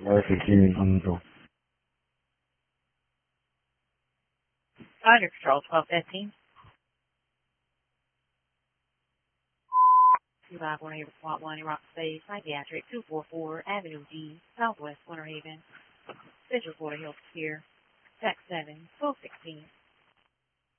来15分钟。 Under Control 1215. 2518 Swat 1, Iraq Space, Psychiatric, 244 Avenue G, Southwest Winter Haven. Central Florida Hills here. Tax 7, 1216.